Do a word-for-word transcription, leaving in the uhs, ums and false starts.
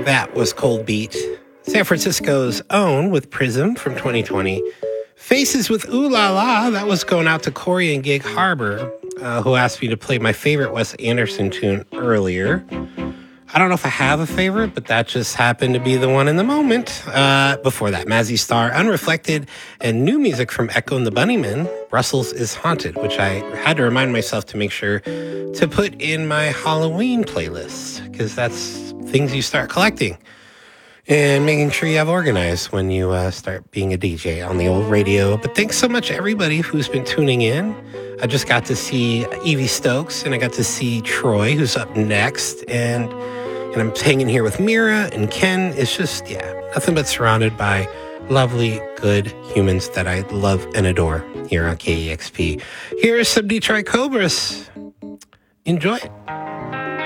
That was Cold Beat, San Francisco's own with Prism from twenty twenty. Faces with Ooh La La, that was going out to Corey and Gig Harbor, uh, who asked me to play my favorite Wes Anderson tune earlier. I don't know if I have a favorite, but that just happened to be the one in the moment. Uh, before that, Mazzy Star, Unreflected, and new music from Echo and the Bunnymen, Brussels is Haunted, which I had to remind myself to make sure to put in my Halloween playlist, because that's things you start collecting and making sure you have organized when you uh, start being a D J on the old radio. But thanks so much, everybody who's been tuning in. I just got to see Evie Stokes, and I got to see Troy, who's up next, and and I'm hanging here with Mira and Ken. It's just, yeah, nothing but surrounded by lovely, good humans that I love and adore here on K E X P. Here's some Detroit Cobras. Enjoy it.